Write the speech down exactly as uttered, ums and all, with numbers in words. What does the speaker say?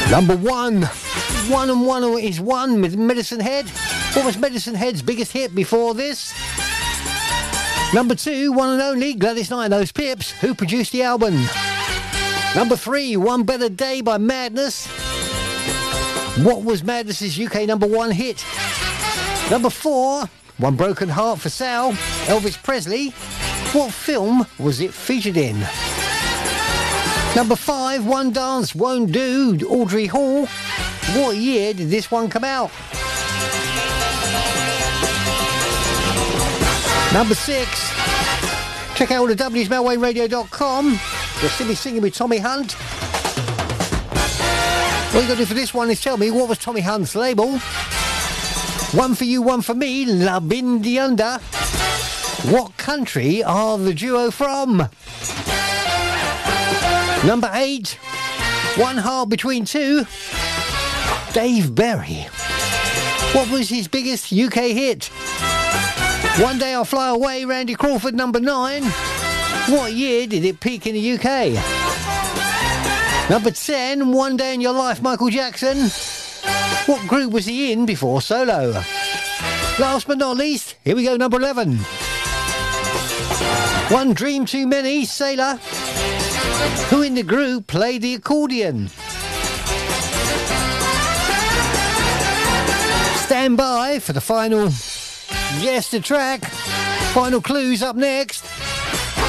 Number one. One and one is one with Medicine Head. What was Medicine Head's biggest hit before this? Number two, one and only, Gladys Knight and Those Pips, who produced the album. Number three, One Better Day by Madness. What was Madness's U K number one hit? Number four, One Broken Heart for Sal, Elvis Presley. What film was it featured in? Number five, One Dance Won't Do, Audrey Hall. What year did this one come out? Number six, check out all the W's mailway radio dot com. You'll see me singing with Tommy Hunt. All you got to do for this one is tell me what was Tommy Hunt's label. One for you, one for me, La Bindi Under. What country are the duo from? Number eight, One Heart Between Two, Dave Berry. What was his biggest U K hit? One Day I'll Fly Away, Randy Crawford, number nine. What year did it peak in the U K? Number ten, One Day in Your Life, Michael Jackson. What group was he in before solo? Last but not least, here we go, number eleven. One Dream Too Many, Sailor. Who in the group played the accordion? Stand by for the final Yes, the track. Final clues up next.